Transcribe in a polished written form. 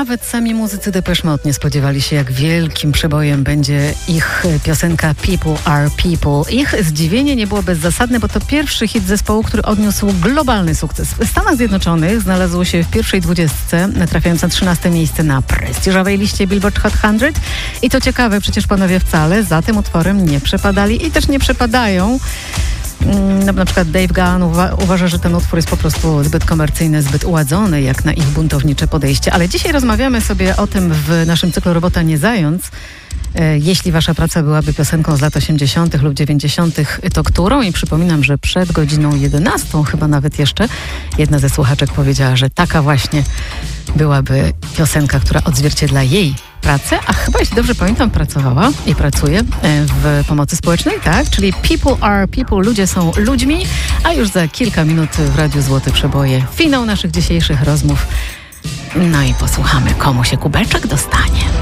Nawet sami muzycy Depeche Mode nie spodziewali się, jak wielkim przebojem będzie ich piosenka People Are People. Ich zdziwienie nie było bezzasadne, bo to pierwszy hit zespołu, który odniósł globalny sukces. W Stanach Zjednoczonych znalazł się w pierwszej 20, trafiając na 13 miejsce na prestiżowej liście Billboard Hot 100. I to ciekawe, przecież panowie wcale za tym utworem nie przepadali i też nie przepadają. Na przykład Dave Gahan uważa, że ten utwór jest po prostu zbyt komercyjny, zbyt uładzony jak na ich buntownicze podejście. Ale dzisiaj rozmawiamy sobie o tym w naszym cyklu Robota nie zając. Jeśli wasza praca byłaby piosenką z lat 80. lub 90., to którą? I przypominam, że przed godziną 11, chyba nawet jeszcze, jedna ze słuchaczek powiedziała, że taka właśnie byłaby piosenka, która odzwierciedla jej pracę, a chyba, jeśli dobrze pamiętam, pracowała i pracuje w pomocy społecznej, tak? Czyli People Are People, ludzie są ludźmi, a już za kilka minut w Radiu Złote Przeboje finał naszych dzisiejszych rozmów. No i posłuchamy, komu się kubeczek dostanie.